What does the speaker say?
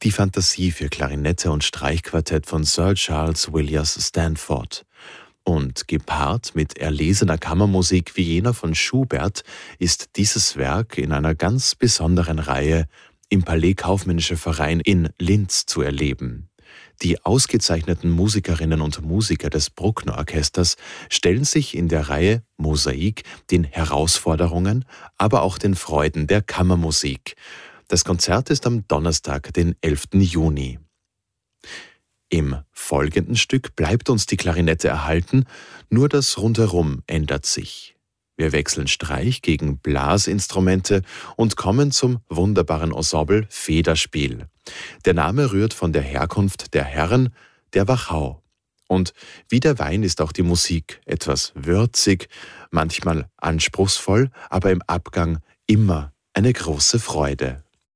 Die Fantasie für Klarinette und Streichquartett von Sir Charles Villiers Stanford. Und gepaart mit erlesener Kammermusik wie jener von Schubert ist dieses Werk in einer ganz besonderen Reihe im Palais Kaufmännischer Verein in Linz zu erleben. Die ausgezeichneten Musikerinnen und Musiker des Bruckner Orchesters stellen sich in der Reihe Mosaik den Herausforderungen, aber auch den Freuden der Kammermusik. Das Konzert ist am Donnerstag, den 11. Juni. Im folgenden Stück bleibt uns die Klarinette erhalten, nur das Rundherum ändert sich. Wir wechseln Streich gegen Blasinstrumente und kommen zum wunderbaren Ensemble Federspiel. Der Name rührt von der Herkunft der Herren, der Wachau. Und wie der Wein ist auch die Musik etwas würzig, manchmal anspruchsvoll, aber im Abgang immer eine große Freude.